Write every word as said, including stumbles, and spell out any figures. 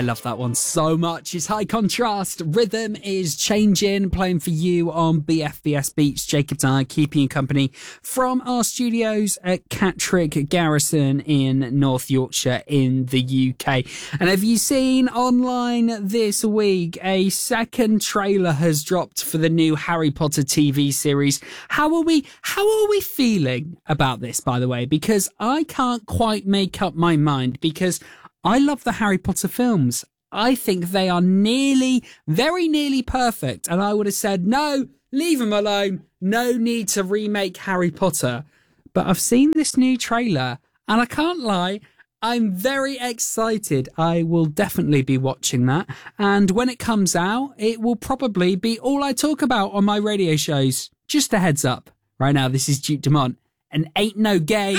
I love that one so much. It's high contrast. Rhythm is changing, playing for you on B F B S Beats. Jacob and I keeping you company from our studios at Catterick Garrison in North Yorkshire in the U K. And have you seen online this week a second trailer has dropped for the new Harry Potter T V series? How are we, how are we feeling about this, by the way? Because I can't quite make up my mind, because I love the Harry Potter films. I think they are nearly, very nearly perfect. And I would have said, no, leave them alone. No need to remake Harry Potter. But I've seen this new trailer and I can't lie, I'm very excited. I will definitely be watching that. And when it comes out, it will probably be all I talk about on my radio shows. Just a heads up. Right now, this is Duke Dumont and Ain't No Game.